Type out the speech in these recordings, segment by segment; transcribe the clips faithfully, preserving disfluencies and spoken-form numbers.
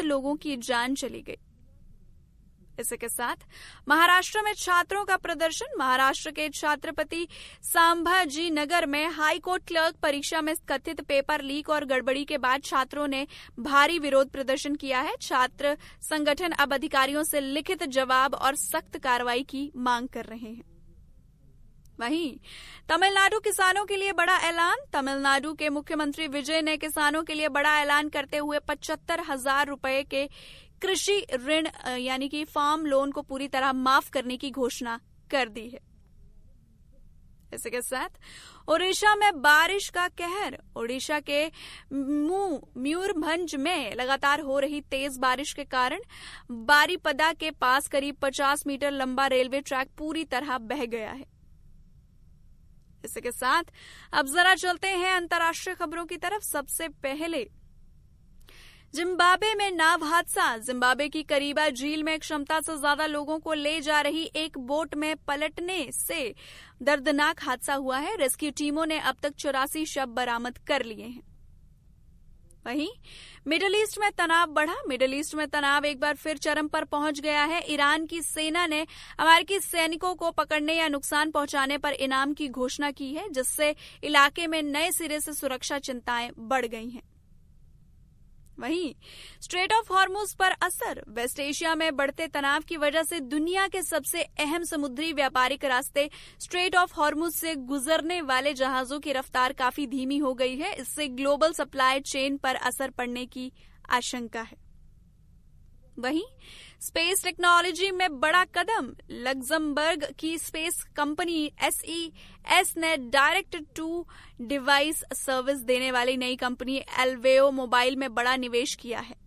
लोगों की जान चली गई। इसी के साथ महाराष्ट्र में छात्रों का प्रदर्शन। महाराष्ट्र के छत्रपति संभाजी नगर में हाईकोर्ट क्लर्क परीक्षा में कथित पेपर लीक और गड़बड़ी के बाद छात्रों ने भारी विरोध प्रदर्शन किया है। छात्र संगठन अब अधिकारियों से लिखित जवाब और सख्त कार्रवाई की मांग कर रहे हैं। वहीं तमिलनाडु किसानों के लिए बड़ा ऐलान। तमिलनाडु के मुख्यमंत्री विजय ने किसानों के लिए बड़ा ऐलान करते हुए पचहत्तर हजार रुपए के कृषि ऋण यानी कि फार्म लोन को पूरी तरह माफ करने की घोषणा कर दी है। इसी के साथ ओडिशा में बारिश का कहर। ओडिशा के मयूरभंज में लगातार हो रही तेज बारिश के कारण बारीपदा के पास करीब पचास मीटर लंबा रेलवे ट्रैक पूरी तरह बह गया है। इसी के साथ अब जरा चलते हैं अंतर्राष्ट्रीय खबरों की तरफ। सबसे पहले जिम्बाब्वे में नाव हादसा। जिम्बाब्वे की करीबा झील में क्षमता से ज्यादा लोगों को ले जा रही एक बोट में पलटने से दर्दनाक हादसा हुआ है। रेस्क्यू टीमों ने अब तक चौरासी शव बरामद कर लिए हैं। वहीं मिडिल ईस्ट में तनाव बढ़ा। मिडिल ईस्ट में तनाव एक बार फिर चरम पर पहुंच गया है। ईरान की सेना ने अमेरिकी सैनिकों को पकड़ने या नुकसान पहुंचाने पर इनाम की घोषणा की है, जिससे इलाके में नए सिरे से सुरक्षा चिंताएं बढ़ गई हैं। वहीं स्ट्रेट ऑफ हॉर्मुज पर असर। वेस्ट एशिया में बढ़ते तनाव की वजह से दुनिया के सबसे अहम समुद्री व्यापारिक रास्ते स्ट्रेट ऑफ हॉर्मुज से गुजरने वाले जहाजों की रफ्तार काफी धीमी हो गई है। इससे ग्लोबल सप्लाई चेन पर असर पड़ने की आशंका है। वहीं स्पेस टेक्नोलॉजी में बड़ा कदम। लग्जमबर्ग की स्पेस कंपनी एसईएस ने डायरेक्ट टू डिवाइस सर्विस देने वाली नई कंपनी एल्वेओ मोबाइल में बड़ा निवेश किया है।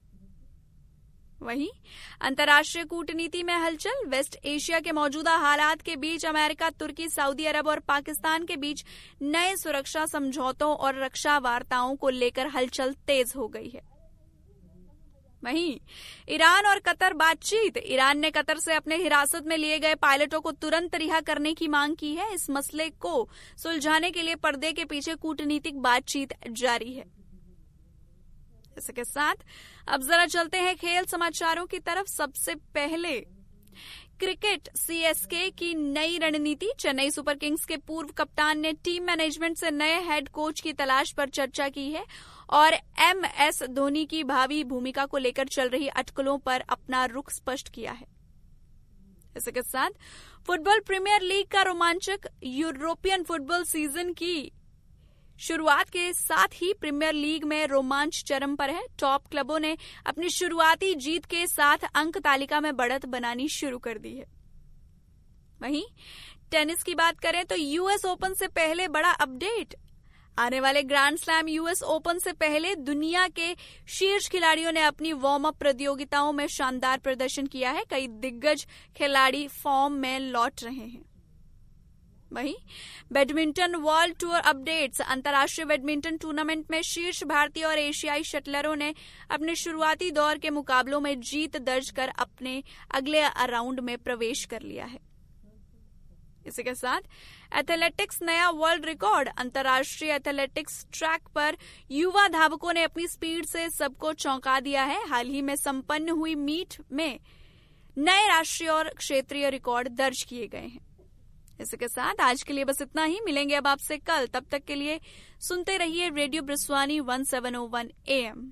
वहीं अंतर्राष्ट्रीय कूटनीति में हलचल। वेस्ट एशिया के मौजूदा हालात के बीच अमेरिका, तुर्की, सऊदी अरब और पाकिस्तान के बीच नए सुरक्षा समझौतों और रक्षा वार्ताओं को लेकर हलचल तेज हो गई है। वहीं ईरान और कतर बातचीत। ईरान ने कतर से अपने हिरासत में लिए गए पायलटों को तुरंत रिहा करने की मांग की है। इस मसले को सुलझाने के लिए पर्दे के पीछे कूटनीतिक बातचीत जारी है। इसके साथ अब जरा चलते हैं खेल समाचारों की तरफ। सबसे पहले क्रिकेट। सीएसके की नई रणनीति। चेन्नई सुपर किंग्स के पूर्व कप्तान ने टीम मैनेजमेंट से नए हेड कोच की तलाश पर चर्चा की है और एमएस धोनी की भावी भूमिका को लेकर चल रही अटकलों पर अपना रुख स्पष्ट किया है। इसके साथ फुटबॉल प्रीमियर लीग का रोमांचक। यूरोपियन फुटबॉल सीजन की शुरुआत के साथ ही प्रीमियर लीग में रोमांच चरम पर है। टॉप क्लबों ने अपनी शुरुआती जीत के साथ अंक तालिका में बढ़त बनानी शुरू कर दी है। वहीं टेनिस की बात करें तो यूएस ओपन से पहले बड़ा अपडेट। आने वाले ग्रैंड स्लैम यूएस ओपन से पहले दुनिया के शीर्ष खिलाड़ियों ने अपनी वार्म अप प्रतियोगिताओं में शानदार प्रदर्शन किया है। कई दिग्गज खिलाड़ी फॉर्म में लौट रहे हैं। वहीं बैडमिंटन वर्ल्ड टूर अपडेट्स। अंतर्राष्ट्रीय बैडमिंटन टूर्नामेंट में शीर्ष भारतीय और एशियाई शटलरों ने अपने शुरुआती दौर के मुकाबलों में जीत दर्ज कर अपने अगले राउंड में प्रवेश कर लिया है। इसी के साथ एथलेटिक्स नया वर्ल्ड रिकॉर्ड। अंतर्राष्ट्रीय एथलेटिक्स ट्रैक पर युवा धावकों ने अपनी स्पीड से सबको चौंका दिया है। हाल ही में संपन्न हुई मीट में नए राष्ट्रीय और क्षेत्रीय रिकॉर्ड दर्ज किए गए हैं। इसी के साथ आज के लिए बस इतना ही। मिलेंगे अब आपसे कल। तब तक के लिए सुनते रहिए radio ब्रिस्वानी one seven O one am.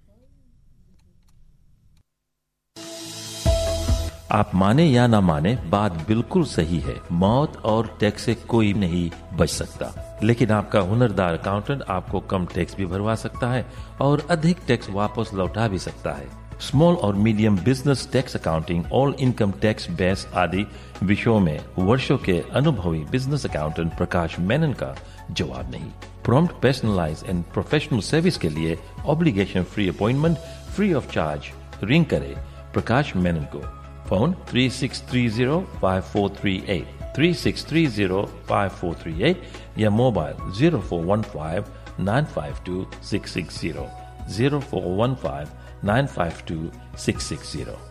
आप माने या ना माने, बात बिल्कुल सही है। मौत और टैक्स से कोई नहीं बच सकता, लेकिन आपका हुनरदार अकाउंटेंट आपको कम टैक्स भी भरवा सकता है और अधिक टैक्स वापस लौटा भी सकता है। स्मॉल और medium business tax accounting, all income tax base आदि विषयों में वर्षों के अनुभवी बिजनेस अकाउंटेंट प्रकाश मेनन का जवाब नहीं। Prompt, personalise and professional service के लिए obligation free appointment free of charge ring करें प्रकाश मेनन को। Phone three six three zero five four three eight three six three zero five four three eight या mobile zero four one five nine five to six six zero zero four one five nine five to six six zero.